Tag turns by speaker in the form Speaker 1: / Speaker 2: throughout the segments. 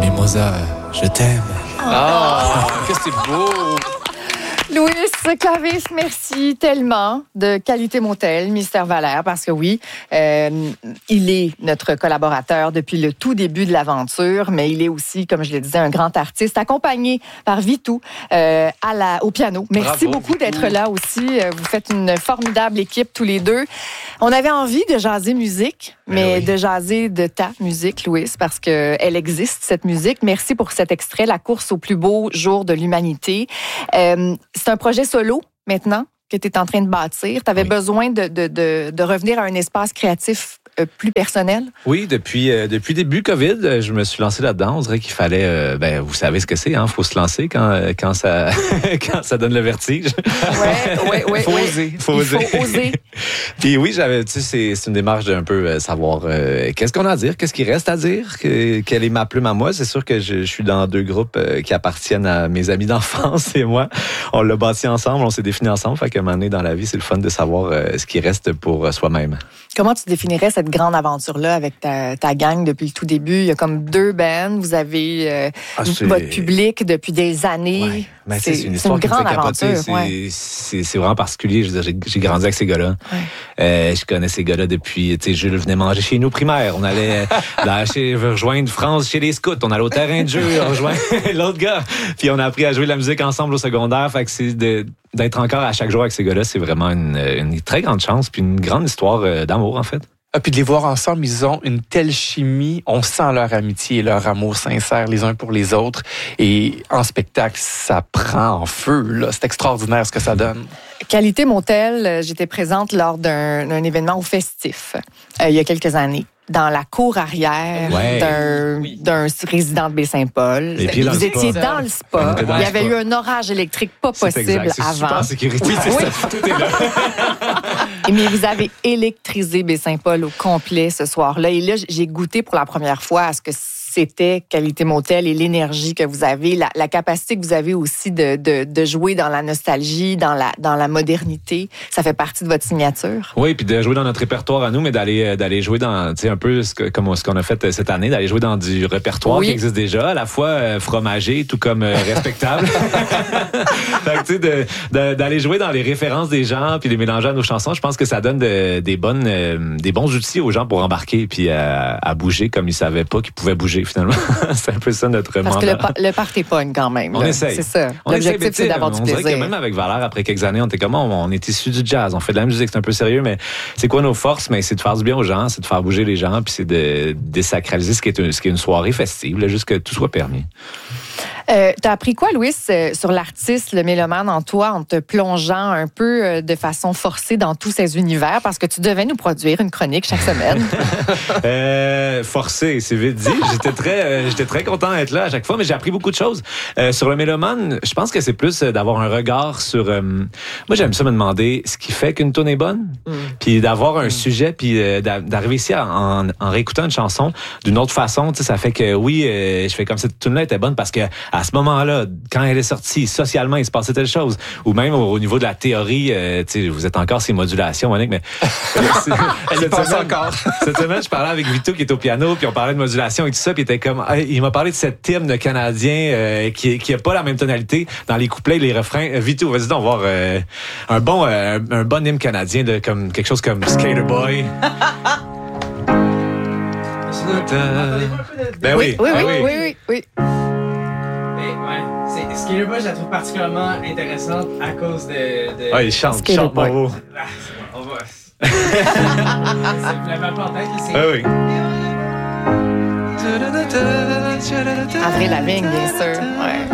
Speaker 1: Mimosa, je t'aime.
Speaker 2: Ah, que c'est beau!
Speaker 3: Louis Clavis, merci tellement de Qualité Motel, Mystère Valère, parce que oui, il est notre collaborateur depuis le tout début de l'aventure, mais il est aussi, comme je le disais, un grand artiste, accompagné par Vitou au piano. Merci
Speaker 2: Bravo,
Speaker 3: beaucoup
Speaker 2: Vitou.
Speaker 3: d'être là aussi. Vous faites une formidable équipe tous les deux. On avait envie de jaser musique, mais de jaser de ta musique, Louis, parce qu'elle existe, cette musique. Merci pour cet extrait, La course au plus beau jour de l'humanité. C'est un projet solo, maintenant, que tu es en train de bâtir. Tu avais besoin de revenir à un espace créatif plus personnel?
Speaker 1: Oui, depuis début COVID, je me suis lancé là-dedans. On dirait qu'il fallait, vous savez ce que c'est, hein, faut se lancer quand ça quand ça donne le vertige.
Speaker 3: Ouais.
Speaker 1: Faut oser.
Speaker 3: Il faut oser.
Speaker 1: Puis oui, c'est une démarche d'un peu savoir qu'est-ce qu'on a à dire, qu'est-ce qui reste à dire, quelle est ma plume à moi. C'est sûr que je suis dans deux groupes qui appartiennent à mes amis d'enfance et moi. On l'a bâti ensemble, on s'est défini ensemble. Fait qu'à un moment donné dans la vie, c'est le fun de savoir ce qui reste pour soi-même.
Speaker 3: Comment tu définirais cette grande aventure-là avec ta gang depuis le tout début? Il y a comme 2 bands, vous avez votre public depuis des années.
Speaker 1: Ouais. Mais c'est une histoire qui me fait capoter. C'est vraiment particulier. Je veux dire, j'ai grandi avec ces gars-là. Ouais. Je connais ces gars-là depuis... Jules venait manger chez nous primaire. On allait rejoindre France chez les scouts. On allait au terrain de jeu, rejoindre l'autre gars. Puis on a appris à jouer de la musique ensemble au secondaire. Fait que c'est d'être encore à chaque jour avec ces gars-là, c'est vraiment une très grande chance puis une grande histoire d'amour, en fait.
Speaker 2: Ah, puis de les voir ensemble, ils ont une telle chimie. On sent leur amitié et leur amour sincère les uns pour les autres. Et en spectacle, ça prend en feu, là. C'est extraordinaire ce que ça donne.
Speaker 3: Qualité Motel, j'étais présente lors d'un événement au Festif, il y a quelques années. Dans la cour arrière d'un résident de Baie-Saint-Paul. Vous étiez dans le spa. Il y avait eu un orage électrique pas possible avant.
Speaker 1: Super sécurité. Oui, c'est ça. Tout est là.
Speaker 3: Mais vous avez électrisé Baie-Saint-Paul au complet ce soir-là. Et là, j'ai goûté pour la première fois à ce que c'était Qualité Motel et l'énergie que vous avez, la capacité que vous avez aussi de jouer dans la nostalgie, dans la modernité. Ça fait partie de votre signature.
Speaker 1: Oui, puis de jouer dans notre répertoire à nous, mais d'aller jouer dans, tu sais, un peu comme ce qu'on a fait cette année, d'aller jouer dans du répertoire qui existe déjà, à la fois fromager, tout comme respectable. Fait que, tu sais, d'aller jouer dans les références des gens, puis les mélanger à nos chansons, je pense que ça donne des bons outils aux gens pour embarquer, puis à bouger comme ils savaient pas qu'ils pouvaient bouger. Finalement, c'est un peu ça notre mandat.
Speaker 3: Parce que le party pogne quand même.
Speaker 1: On essaye.
Speaker 3: C'est ça. L'objectif, c'est d'avoir du plaisir.
Speaker 1: On dirait que même avec Valère, après quelques années, on était comme, on est issus du jazz, on fait de la musique, c'est un peu sérieux, mais c'est quoi nos forces? Mais c'est de faire du bien aux gens, c'est de faire bouger les gens, puis c'est de désacraliser ce qui est une soirée festive, là, juste que tout soit permis.
Speaker 3: T'as appris quoi, Louis, sur l'artiste, le mélomane en toi, en te plongeant un peu de façon forcée dans tous ces univers, parce que tu devais nous produire une chronique chaque semaine.
Speaker 1: Forcé, c'est vite dit. J'étais très content d'être là à chaque fois, mais j'ai appris beaucoup de choses. Sur le mélomane, je pense que c'est plus d'avoir un regard sur... moi, j'aime ça me demander ce qui fait qu'une tune est bonne, puis d'avoir un sujet, puis d'arriver ici en réécoutant une chanson d'une autre façon. Tu sais, ça fait que, je fais comme cette tune-là était bonne parce que à ce moment-là, quand elle est sortie, socialement, il se passait telle chose. Ou même au niveau de la théorie, vous êtes encore ces modulations, Monique, mais...
Speaker 2: Elle y pense encore.
Speaker 1: Cette semaine, je parlais avec Vito qui est au piano, puis on parlait de modulation et tout ça, puis il était comme... il m'a parlé de cet hymne canadien qui a pas la même tonalité dans les couplets et les refrains. Vito, vas-y donc voir un bon hymne canadien, comme quelque chose comme Skater Boy. Ben oui.
Speaker 4: Skater Boy, je la trouve particulièrement intéressante à cause de...
Speaker 1: Ouais, il chante bravo.
Speaker 4: On va... Vous l'avez un peu en tête, c'est...
Speaker 1: Oui.
Speaker 3: Avril Lavigne, bien sûr. Ouais.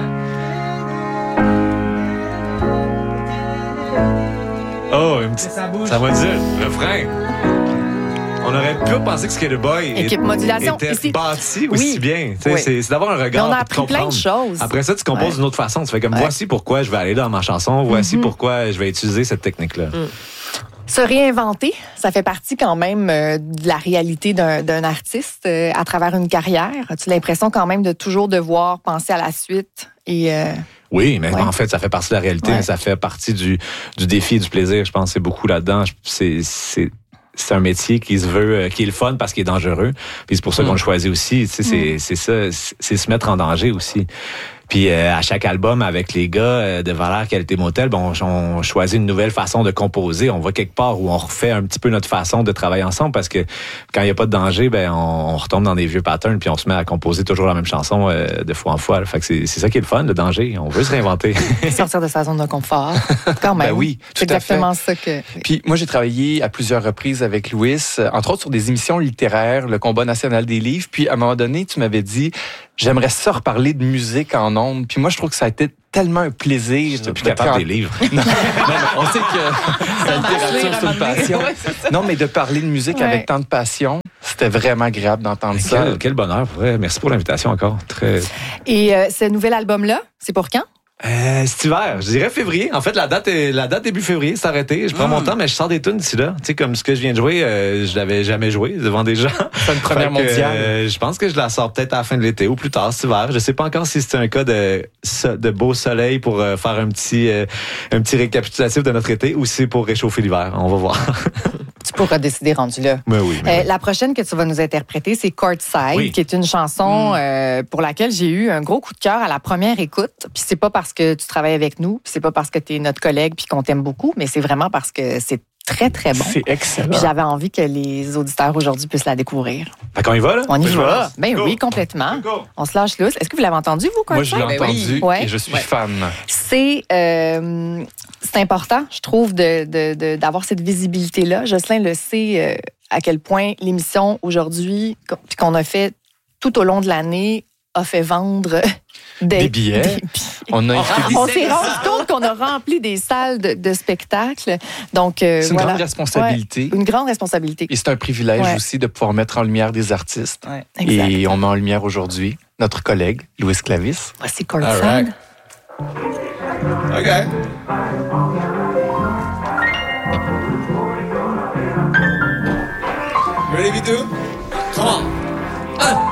Speaker 1: Oh, ça m'a dit le refrain. On aurait pu penser que Skater Boy était bâti aussi bien. C'est d'avoir un regard.
Speaker 3: Mais on a appris plein de choses.
Speaker 1: Après ça, tu composes d'une autre façon. Tu fais comme, voici pourquoi je vais aller dans ma chanson, voici pourquoi je vais utiliser cette technique-là.
Speaker 3: Se réinventer, ça fait partie quand même de la réalité d'un artiste à travers une carrière. As-tu l'impression quand même de toujours devoir penser à la suite et...
Speaker 1: Oui, mais en fait, ça fait partie de la réalité. Ça fait partie du défi et du plaisir. Je pense que c'est beaucoup là-dedans. c'est un métier qui se veut, qui est le fun parce qu'il est dangereux. Puis c'est pour ça qu'on le choisit aussi. Tu sais, c'est ça, c'est se mettre en danger aussi. Puis à chaque album avec les gars de Valère Qualité Motel, on choisit une nouvelle façon de composer. On va quelque part où on refait un petit peu notre façon de travailler ensemble parce que quand il n'y a pas de danger, on retombe dans des vieux patterns puis on se met à composer toujours la même chanson de fois en fois. Là. Fait que c'est ça qui est le fun, le danger. On veut se réinventer.
Speaker 3: Sortir de sa zone de confort. Quand même.
Speaker 2: Ben oui,
Speaker 3: c'est exactement ça que...
Speaker 2: Puis moi, j'ai travaillé à plusieurs reprises avec Louis, entre autres sur des émissions littéraires, le Combat national des livres. Puis à un moment donné, tu m'avais dit... J'aimerais ça reparler de musique en ondes. Puis moi, je trouve que ça a été tellement un plaisir.
Speaker 1: Je suis plus capable des livres.
Speaker 2: Non, on sait que la littérature, c'est une passion. Non, mais de parler de musique avec tant de passion, c'était vraiment agréable d'entendre ça.
Speaker 1: Quel bonheur. Ouais, merci pour l'invitation encore. Très...
Speaker 3: Et ce nouvel album-là, c'est pour quand?
Speaker 1: Cet hiver, je dirais février. En fait, la date début février, c'est arrêté. Je prends mon temps, mais je sors des tunes d'ici là. Tu sais, comme ce que je viens de jouer, je l'avais jamais joué devant des gens.
Speaker 2: C'est une première mondiale.
Speaker 1: Je pense que je la sors peut-être à la fin de l'été ou plus tard cet hiver. Je sais pas encore si c'est un cas de beau soleil pour faire un petit récapitulatif de notre été ou si c'est pour réchauffer l'hiver. On va voir.
Speaker 3: Tu pourras décider rendu là.
Speaker 1: Mais oui.
Speaker 3: La prochaine que tu vas nous interpréter, c'est Courtside, qui est une chanson pour laquelle j'ai eu un gros coup de cœur à la première écoute. Puis c'est pas parce que tu travailles avec nous, puis c'est pas parce que tu es notre collègue puis qu'on t'aime beaucoup, mais c'est vraiment parce que c'est très, très bon.
Speaker 2: C'est excellent.
Speaker 3: Puis j'avais envie que les auditeurs aujourd'hui puissent la découvrir.
Speaker 1: Fait qu'on y va, là?
Speaker 3: On y va. Ben oui, complètement. On se lâche lousse. Est-ce que vous l'avez entendu, vous, Courtside?
Speaker 2: Moi, je l'ai entendu et je suis fan.
Speaker 3: C'est important, je trouve, d'avoir cette visibilité-là. Jocelyn le sait à quel point l'émission aujourd'hui, puis qu'on a fait tout au long de l'année, a fait vendre
Speaker 2: des billets. On
Speaker 3: s'est rendu compte qu'on a rempli des salles de spectacle. Donc,
Speaker 2: c'est une grande responsabilité.
Speaker 3: Ouais, une grande responsabilité.
Speaker 2: Et c'est un privilège aussi de pouvoir mettre en lumière des artistes.
Speaker 3: Ouais.
Speaker 2: Et on met en lumière aujourd'hui notre collègue, Louis Clavis.
Speaker 3: Voici Courtside.
Speaker 1: OK.
Speaker 5: Ready, V2? Come on.